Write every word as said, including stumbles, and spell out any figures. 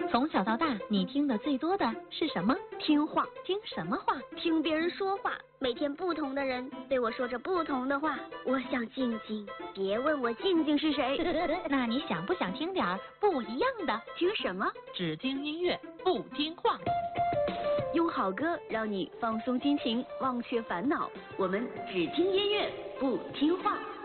从小到大，你听的最多的是什么？ 听话。 听什么话？ 听别人说话。每天不同的人对我说着不同的话，我想静静，别问我静静是谁。 那你想不想听点儿不一样的？ 听什么？ 只听音乐，不听话。 用好歌让你放松心情，忘却烦恼。我们只听音乐，不听话。